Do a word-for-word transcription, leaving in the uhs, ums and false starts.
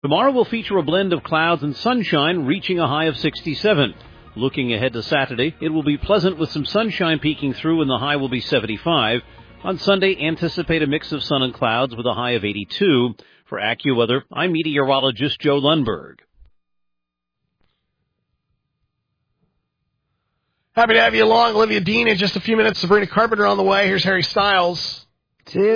Tomorrow will feature a blend of clouds and sunshine, reaching a high of sixty-seven. Looking ahead to Saturday, it will be pleasant with some sunshine peeking through and the high will be seventy-five. On Sunday, anticipate a mix of sun and clouds with a high of eighty-two. For AccuWeather, I'm meteorologist Joe Lundberg. Happy to have you along. Olivia Dean in just a few minutes. Sabrina Carpenter on the way. Here's Harry Styles.